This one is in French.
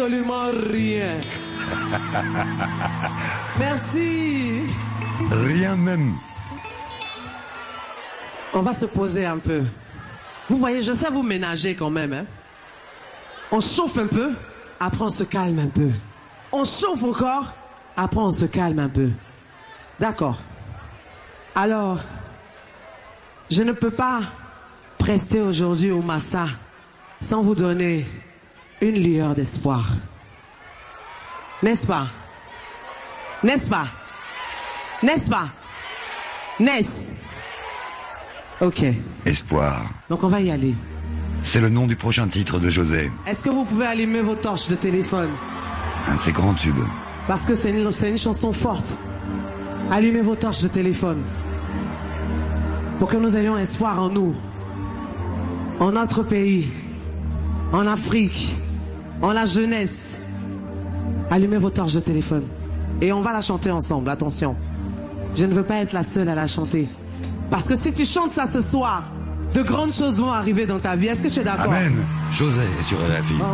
absolument rien. Merci. Rien même. On va se poser un peu. Vous voyez, je sais vous ménager quand même. Hein? On chauffe un peu, après on se calme un peu. On chauffe encore, après on se calme un peu. D'accord. Alors, je ne peux pas prester aujourd'hui au Massa sans vous donner une lueur d'espoir. N'est-ce pas? N'est-ce pas? N'est-ce pas? N'est-ce? Ok. Espoir. Donc on va y aller. C'est le nom du prochain titre de José. Est-ce que vous pouvez allumer vos torches de téléphone? Un de ses grands tubes. Parce que c'est une chanson forte. Allumez vos torches de téléphone. Pour que nous ayons espoir en nous. En notre pays. En Afrique. En la jeunesse. Allumez vos torches de téléphone. Et on va la chanter ensemble, attention. Je ne veux pas être la seule à la chanter. Parce que si tu chantes ça ce soir, de grandes choses vont arriver dans ta vie. Est-ce que tu es d'accord? Amen. José est sur RFI.